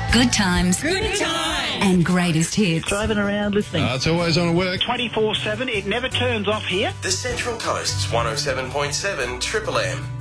Good times. Good times. And greatest hits. Driving around listening. It's always on at work. 24/7. It never turns off here. The Central Coast's 107.7 Triple M.